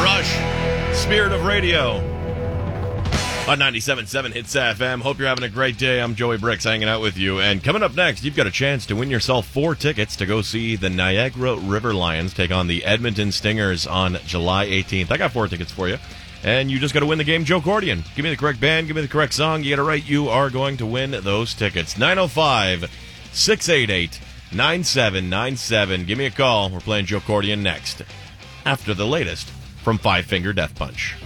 Rush, Spirit of Radio. On 97.7 Hits FM. Hope you're having a great day. I'm Joey Bricks hanging out with you. And coming up next, you've got a chance to win yourself 4 tickets to go see the Niagara River Lions take on the Edmonton Stingers on July 18th. I got 4 tickets for you. And you just got to win the game, Joe Cordian. Give me the correct band, give me the correct song. You get it right, you are going to win those tickets. 905-688-9797. Give me a call. We're playing Joe Cordian next. After the latest from Five Finger Death Punch.